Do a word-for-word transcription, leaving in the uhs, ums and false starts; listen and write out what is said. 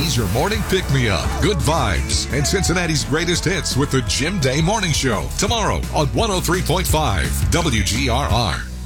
He's your morning pick-me-up, good vibes, and Cincinnati's greatest hits with the Jim Day Morning Show. Tomorrow on one oh three point five W G R R.